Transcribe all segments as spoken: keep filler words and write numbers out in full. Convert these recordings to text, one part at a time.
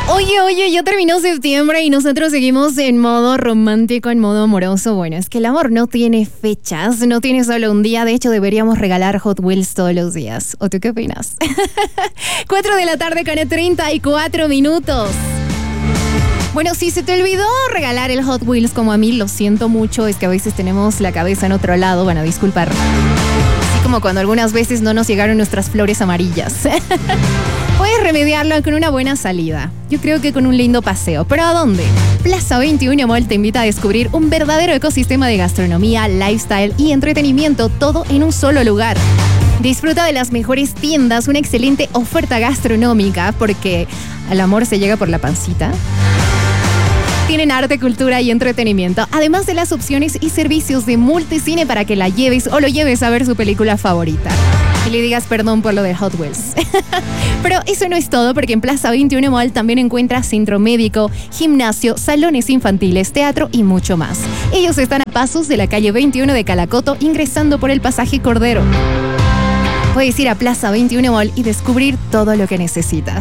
Oye, oye, ya terminó septiembre y nosotros seguimos en modo romántico, en modo amoroso. Bueno, es que el amor no tiene fechas, no tiene solo un día. De hecho, deberíamos regalar Hot Wheels todos los días. ¿O tú qué opinas? Cuatro de la tarde con treinta y cuatro minutos. Bueno, si se te olvidó regalar el Hot Wheels como a mí, lo siento mucho. Es que a veces tenemos la cabeza en otro lado. Bueno, disculpar. Así como cuando algunas veces no nos llegaron nuestras flores amarillas. Puedes remediarlo con una buena salida. Yo creo que con un lindo paseo. ¿Pero a dónde? Plaza veintiuno Mall te invita a descubrir un verdadero ecosistema de gastronomía, lifestyle y entretenimiento, todo en un solo lugar. Disfruta de las mejores tiendas, una excelente oferta gastronómica, porque al amor se llega por la pancita. Tienen arte, cultura y entretenimiento, además de las opciones y servicios de multicine para que la lleves o lo lleves a ver su película favorita. Y le digas perdón por lo de Hot Wheels. Pero eso no es todo, porque en Plaza veintiuno Mall también encuentras centro médico, gimnasio, salones infantiles, teatro y mucho más. Ellos están a pasos de la calle veintiuno de Calacoto, ingresando por el pasaje Cordero. Puedes ir a Plaza veintiuno Mall y descubrir todo lo que necesitas.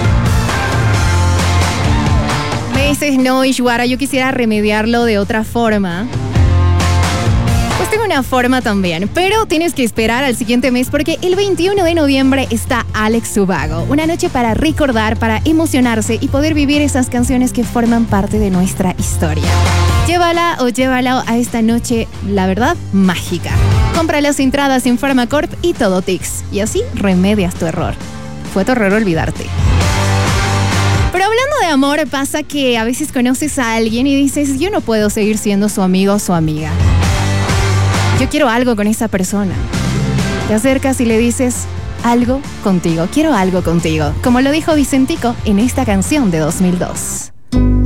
Me dices, no, Ishwara, yo quisiera remediarlo de otra forma. Pues tengo una forma también, pero tienes que esperar al siguiente mes, porque el veintiuno de noviembre está Alex Ubago. Una noche para recordar, para emocionarse y poder vivir esas canciones que forman parte de nuestra historia. Llévala o llévala a esta noche, la verdad, mágica. Compra las entradas en Pharmacorp y Todotix, y así remedias tu error. Fue tu error olvidarte. Pero hablando de amor, pasa que a veces conoces a alguien y dices, yo no puedo seguir siendo su amigo o su amiga. Yo quiero algo con esa persona. Te acercas y le dices, algo contigo, quiero algo contigo. Como lo dijo Vicentico en esta canción de dos mil dos.